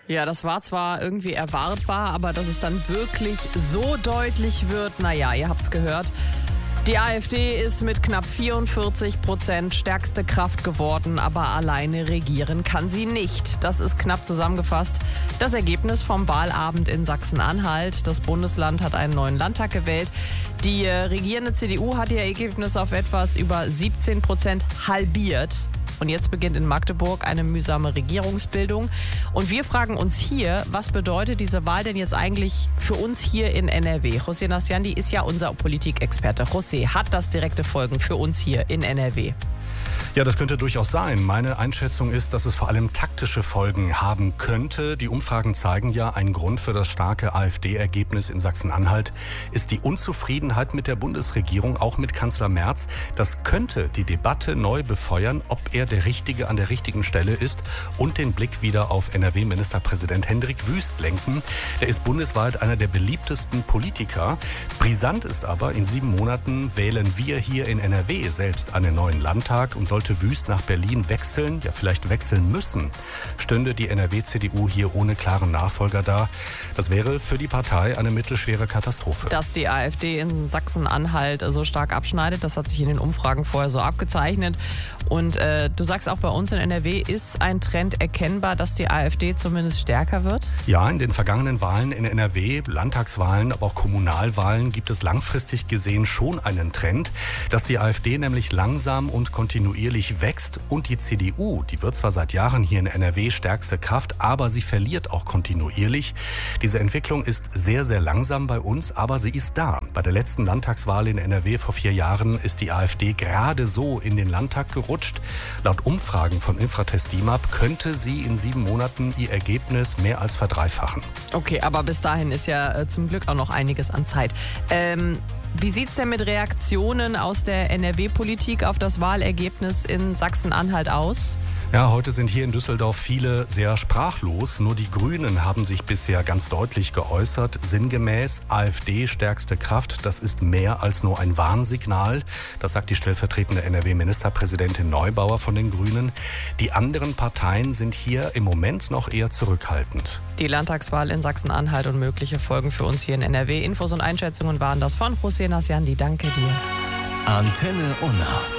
Ja, das war zwar irgendwie erwartbar, aber dass es dann wirklich so deutlich wird, naja, ihr habt's gehört. Die AfD ist mit knapp 44% stärkste Kraft geworden, aber alleine regieren kann sie nicht. Das ist knapp zusammengefasst das Ergebnis vom Wahlabend in Sachsen-Anhalt. Das Bundesland hat einen neuen Landtag gewählt. Die regierende CDU hat ihr Ergebnis auf etwas über 17% halbiert. Und jetzt beginnt in Magdeburg eine mühsame Regierungsbildung. Und wir fragen uns hier, was bedeutet diese Wahl denn jetzt eigentlich für uns hier in NRW? José Nasciandi ist ja unser Politikexperte. José, hat das direkte Folgen für uns hier in NRW? Ja, das könnte durchaus sein. Meine Einschätzung ist, dass es vor allem taktische Folgen haben könnte. Die Umfragen zeigen ja, ein Grund für das starke AfD-Ergebnis in Sachsen-Anhalt ist die Unzufriedenheit mit der Bundesregierung, auch mit Kanzler Merz. Das könnte die Debatte neu befeuern, ob er der Richtige an der richtigen Stelle ist und den Blick wieder auf NRW-Ministerpräsident Hendrik Wüst lenken. Er ist bundesweit einer der beliebtesten Politiker. Brisant ist aber, in 7 Monaten wählen wir hier in NRW selbst einen neuen Landtag. Und sollte Wüst nach Berlin wechseln, ja vielleicht wechseln müssen, stünde die NRW-CDU hier ohne klaren Nachfolger da. Das wäre für die Partei eine mittelschwere Katastrophe. Dass die AfD in Sachsen-Anhalt so stark abschneidet, das hat sich in den Umfragen vorher so abgezeichnet. Und du sagst auch, bei uns in NRW ist ein Trend erkennbar, dass die AfD zumindest stärker wird? Ja, in den vergangenen Wahlen in NRW, Landtagswahlen, aber auch Kommunalwahlen, gibt es langfristig gesehen schon einen Trend, dass die AfD nämlich langsam und kontinuierlich wächst und die CDU, die wird zwar seit Jahren hier in NRW stärkste Kraft, aber sie verliert auch kontinuierlich. Diese Entwicklung ist sehr, sehr langsam bei uns, aber sie ist da. Bei der letzten Landtagswahl in NRW vor 4 Jahren ist die AfD gerade so in den Landtag gerutscht. Laut Umfragen von Infratest DIMAP könnte sie in 7 Monaten ihr Ergebnis mehr als verdreifachen. Okay, aber bis dahin ist ja zum Glück auch noch einiges an Zeit. Wie sieht es denn mit Reaktionen aus der NRW-Politik auf das Wahlergebnis in Sachsen-Anhalt aus? Ja, heute sind hier in Düsseldorf viele sehr sprachlos. Nur die Grünen haben sich bisher ganz deutlich geäußert. Sinngemäß, AfD stärkste Kraft, das ist mehr als nur ein Warnsignal. Das sagt die stellvertretende NRW-Ministerpräsidentin Neubauer von den Grünen. Die anderen Parteien sind hier im Moment noch eher zurückhaltend. Die Landtagswahl in Sachsen-Anhalt und mögliche Folgen für uns hier in NRW. Infos und Einschätzungen waren das von José Nasciandi. Danke dir. Antenne Unna.